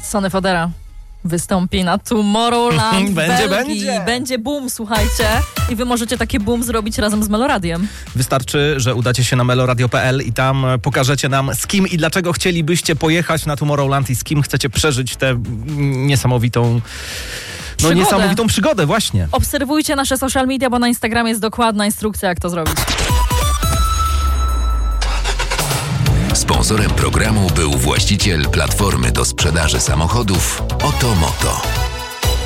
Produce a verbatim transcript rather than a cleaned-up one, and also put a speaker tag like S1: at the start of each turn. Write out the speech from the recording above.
S1: Sonny Fodera wystąpi na Tomorrowland
S2: będzie,
S1: w Belgii.
S2: będzie.
S1: Będzie boom, słuchajcie. I wy możecie takie boom zrobić razem z Meloradiem.
S2: Wystarczy, że udacie się na meloradio kropka p l i tam pokażecie nam, z kim i dlaczego chcielibyście pojechać na Tomorrowland i z kim chcecie przeżyć tę niesamowitą... No
S1: Przygodę.
S2: niesamowitą przygodę, właśnie.
S1: Obserwujcie nasze social media, bo na Instagramie jest dokładna instrukcja, jak to zrobić.
S3: Sponsorem programu był właściciel platformy do sprzedaży samochodów Oto Moto.